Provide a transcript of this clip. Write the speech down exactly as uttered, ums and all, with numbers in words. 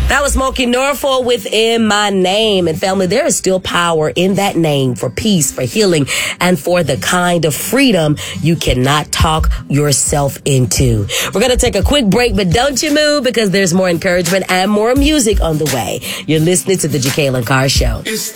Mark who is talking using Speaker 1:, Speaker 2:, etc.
Speaker 1: That was Smokey Norfolk within my name. And family, there is still power in that name for peace, for healing, and for the kind of freedom you cannot talk yourself into. We're going to take a quick break, but don't you move, because there's more encouragement and more music on the way. You're listening to the Jekalyn Carr Show.